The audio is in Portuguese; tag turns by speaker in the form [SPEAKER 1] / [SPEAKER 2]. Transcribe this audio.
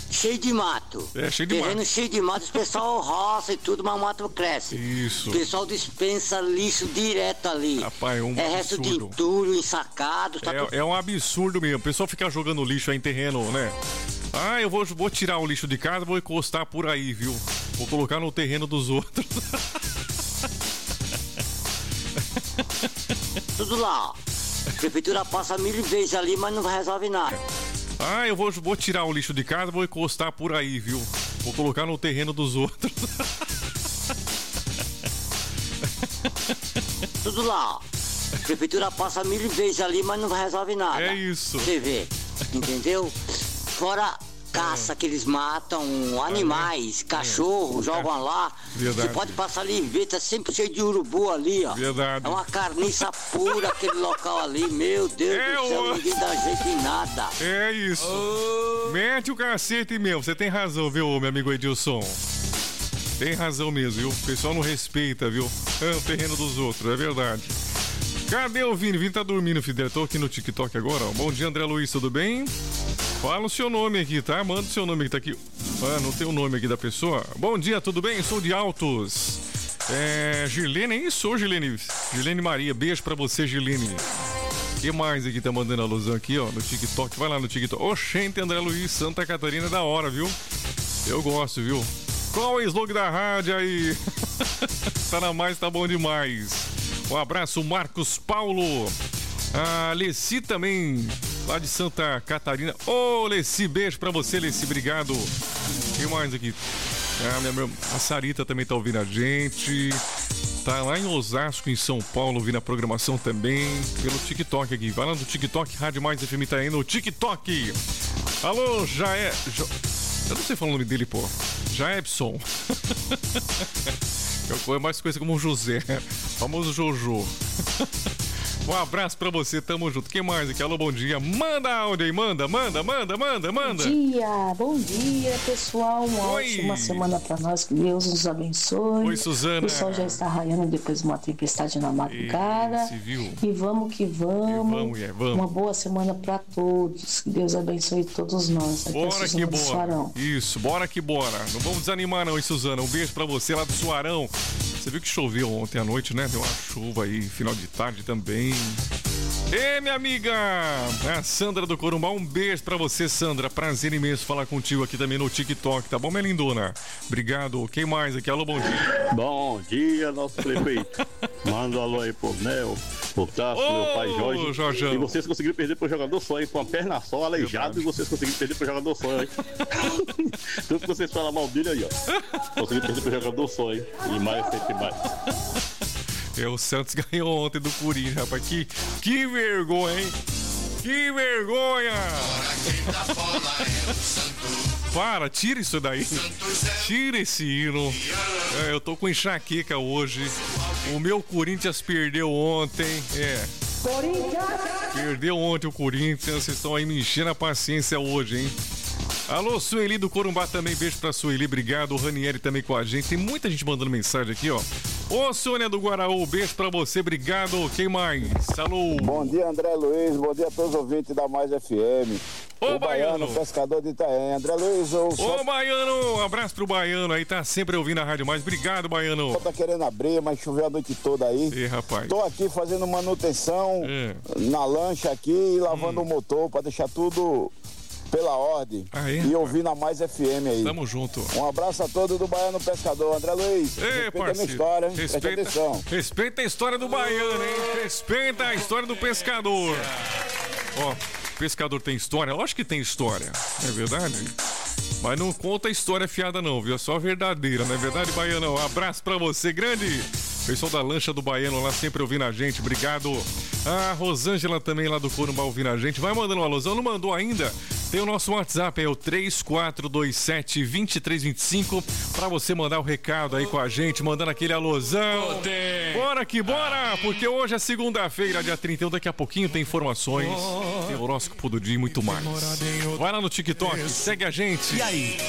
[SPEAKER 1] cheio de mato.
[SPEAKER 2] Cheio de
[SPEAKER 1] terreno
[SPEAKER 2] mato.
[SPEAKER 1] cheio de mato, o pessoal roça e tudo, mas o mato cresce.
[SPEAKER 2] Isso.
[SPEAKER 1] O pessoal dispensa lixo direto ali.
[SPEAKER 2] Rapaz, é um
[SPEAKER 1] resto de
[SPEAKER 2] absurdo.
[SPEAKER 1] entulho, ensacado. Tá tudo...
[SPEAKER 2] É um absurdo mesmo. O pessoal fica jogando lixo aí em terreno, né? Ah, eu vou tirar o lixo de casa, vou encostar por aí, viu? Vou colocar no terreno dos outros.
[SPEAKER 1] Tudo lá, ó. A prefeitura passa 1000 vezes ali, mas não resolve nada.
[SPEAKER 2] Ah, eu vou tirar o lixo de casa, vou encostar por aí, viu? Vou colocar no terreno dos outros.
[SPEAKER 1] Tudo lá, ó. A prefeitura passa 1000 vezes ali, mas não resolve nada.
[SPEAKER 2] É isso.
[SPEAKER 1] Você vê, entendeu? Fora caça que eles matam, animais, cachorro, jogam lá.
[SPEAKER 2] Verdade.
[SPEAKER 1] Você pode passar ali e ver, tá sempre cheio de urubu ali, ó.
[SPEAKER 2] Verdade.
[SPEAKER 1] É uma carniça pura aquele local ali, meu Deus do céu, ninguém dá jeito em nada.
[SPEAKER 2] É isso. Mete o cacete mesmo, você tem razão, viu, meu amigo Edilson? Tem razão mesmo, viu? O pessoal não respeita, viu? É o terreno dos outros, é verdade. Cadê o Vini? Vini tá dormindo, Fidel. Tô aqui no TikTok agora, ó. Bom dia, André Luiz, tudo bem? Fala o seu nome aqui, tá? Manda o seu nome que tá aqui. Ah, não tem o nome aqui da pessoa. Bom dia, tudo bem? Sou de Altos. Girlene, é isso, Girlene? Girlene Maria, beijo pra você, Girlene. Que mais aqui tá mandando alusão aqui, ó, no TikTok? Vai lá no TikTok. Oxente, André Luiz, Santa Catarina, da hora, viu? Eu gosto, viu? Qual é o slogan da rádio aí? Tá na mais, tá bom demais. Um abraço, Marcos Paulo. A Leci também, lá de Santa Catarina. Ô, Leci, beijo pra você, Leci, obrigado. Quem mais aqui? A Sarita também tá ouvindo a gente. Tá lá em Osasco, em São Paulo, ouvindo a programação também. Pelo TikTok aqui. Vai lá no TikTok, Rádio Mais FM tá aí no TikTok. Alô, eu não sei falar o nome dele, pô. Jaebson. É mais coisa como José. Famoso Jojo. Um abraço pra você, tamo junto. Quem mais aqui? Alô, bom dia. Manda áudio aí, manda.
[SPEAKER 3] Bom dia, pessoal. Uma ótima semana pra nós, que Deus nos abençoe.
[SPEAKER 2] Oi, Suzana.
[SPEAKER 3] O sol já está raiando depois de uma tempestade na madrugada. E vamos que vamos. Uma boa semana pra todos. Que Deus abençoe todos nós. Aqui
[SPEAKER 2] bora que bora. Isso, bora que bora. Não vamos desanimar não, hein, Suzana? Um beijo pra você lá do Suarão. Você viu que choveu ontem à noite, né? Deu uma chuva aí, final de tarde também. Ei, minha amiga, a Sandra do Corumbá, um beijo pra você, Sandra. Prazer imenso falar contigo aqui também no TikTok, tá bom, minha lindona? Obrigado. Quem mais aqui? Alô, bom dia.
[SPEAKER 4] Bom dia, nosso prefeito. Manda um alô aí pro Nel, pro Tasso, meu pai Jorge.
[SPEAKER 2] Jorjão.
[SPEAKER 4] E vocês conseguiram perder pro jogador só, hein? Com a perna só, aleijado, e vocês conseguiram perder pro jogador só, hein? Tudo que vocês falam mal dele aí, ó. Conseguiram perder pro jogador só, hein? E mais sempre mais.
[SPEAKER 2] O Santos ganhou ontem do Corinthians, rapaz. Que vergonha, hein? Que vergonha! Para, tira isso daí. Tira esse hino. Eu tô com enxaqueca hoje. O meu Corinthians perdeu ontem. Perdeu ontem o Corinthians. Vocês estão aí me enchendo a paciência hoje, hein? Alô, Sueli do Corumbá também, beijo pra Sueli, obrigado. O Ranieri também com a gente. Tem muita gente mandando mensagem aqui, ó. Ô, Sônia do Guaraú, beijo pra você, obrigado. Quem mais? Alô.
[SPEAKER 5] Bom dia, André Luiz, bom dia a todos os ouvintes da Mais FM.
[SPEAKER 2] Ô, Baiano,
[SPEAKER 5] pescador de Itaém. André Luiz,
[SPEAKER 2] Ô, Baiano, um abraço pro Baiano aí, tá sempre ouvindo a Rádio Mais. Obrigado, Baiano.
[SPEAKER 5] Tá querendo abrir, mas choveu a noite toda aí.
[SPEAKER 2] Rapaz.
[SPEAKER 5] Tô aqui fazendo manutenção na lancha aqui e lavando o motor pra deixar tudo pela ordem. E ouvindo a Mais FM aí.
[SPEAKER 2] Tamo junto.
[SPEAKER 5] Um abraço a todos do Baiano Pescador. André Luiz, respeita a minha história, hein? Presta atenção.
[SPEAKER 2] Respeita a história do Baiano, hein? Respeita a história do pescador. Ó, pescador tem história? Lógico que tem história, não é verdade? Mas não conta a história fiada não, viu? É só verdadeira, não é verdade, Baiano? Um abraço pra você, grande! Pessoal da lancha do Baiano lá sempre ouvindo a gente, obrigado. A Rosângela também lá do Corumbá ouvindo a gente. Vai mandando uma alusão, não mandou ainda? Tem o nosso WhatsApp, é o 3427-2325, pra você mandar o recado aí com a gente, mandando aquele alusão. Bora que bora, porque hoje é segunda-feira, dia 31, daqui a pouquinho tem informações, tem horóscopo do dia e muito mais. Vai lá no TikTok, segue a gente.
[SPEAKER 6] E aí?